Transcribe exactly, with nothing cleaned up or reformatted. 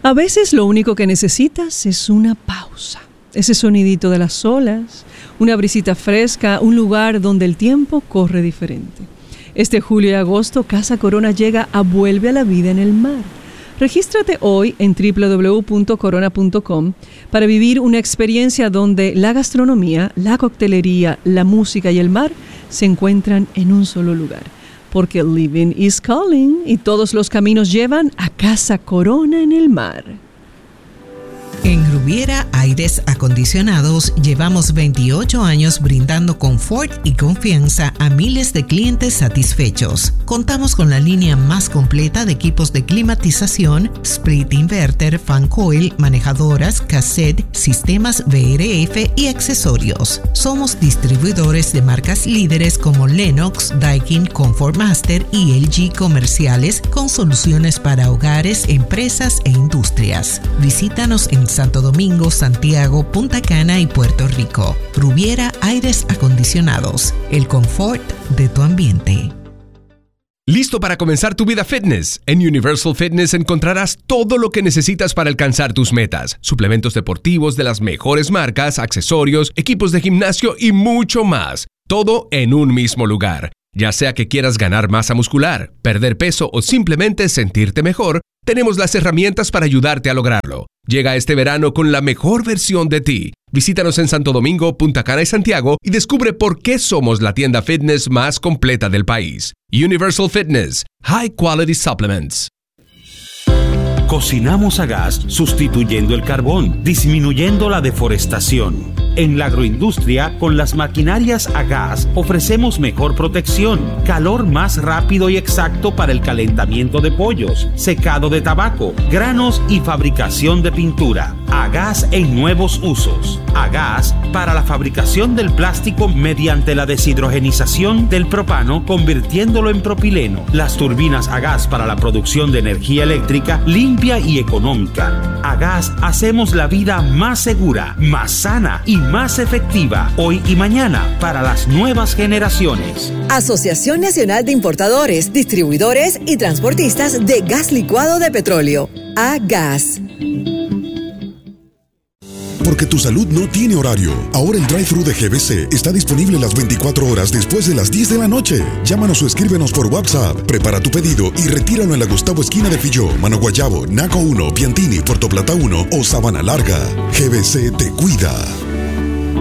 A veces lo único que necesitas es una pausa. Ese sonidito de las olas, una brisita fresca, un lugar donde el tiempo corre diferente. Este julio y agosto, Casa Corona llega a Vuelve a la Vida en el Mar. Regístrate hoy en doble u doble u doble u punto corona punto com para vivir una experiencia donde la gastronomía, la coctelería, la música y el mar se encuentran en un solo lugar. Porque living is calling y todos los caminos llevan a Casa Corona en el Mar. En Rubiera Aires Acondicionados llevamos veintiocho años brindando confort y confianza a miles de clientes satisfechos. Contamos con la línea más completa de equipos de climatización, split inverter, fan coil, manejadoras, cassette, sistemas V R F y accesorios. Somos distribuidores de marcas líderes como Lennox, Daikin, Comfort Master y L G comerciales con soluciones para hogares, empresas e industrias. Visítanos en Santo Domingo, Santiago, Punta Cana y Puerto Rico. Rubiera Aires Acondicionados, el confort de tu ambiente. ¿Listo para comenzar tu vida fitness? En Universal Fitness encontrarás todo lo que necesitas para alcanzar tus metas. Suplementos deportivos de las mejores marcas, accesorios, equipos de gimnasio y mucho más. Todo en un mismo lugar. Ya sea que quieras ganar masa muscular, perder peso o simplemente sentirte mejor, tenemos las herramientas para ayudarte a lograrlo. Llega este verano con la mejor versión de ti. Visítanos en Santo Domingo, Punta Cana y Santiago y descubre por qué somos la tienda fitness más completa del país. Universal Fitness. High Quality Supplements. Cocinamos a gas sustituyendo el carbón, disminuyendo la deforestación. En la agroindustria, con las maquinarias a gas, ofrecemos mejor protección, calor más rápido y exacto para el calentamiento de pollos, secado de tabaco, granos y fabricación de pintura. A gas en nuevos usos. A gas para la fabricación del plástico mediante la deshidrogenización del propano, convirtiéndolo en propileno. Las turbinas a gas para la producción de energía eléctrica limpia y económica. A gas hacemos la vida más segura, más sana y más efectiva hoy y mañana para las nuevas generaciones. Asociación Nacional de Importadores, Distribuidores y Transportistas de Gas Licuado de Petróleo. A Gas. Porque tu salud no tiene horario. Ahora el drive-thru de G B C está disponible las veinticuatro horas después de las diez de la noche. Llámanos o escríbenos por WhatsApp. Prepara tu pedido y retíralo en la Gustavo esquina de Filló, Mano Guayabo, Naco uno, Piantini, Puerto Plata uno o Sabana Larga. G B C te cuida.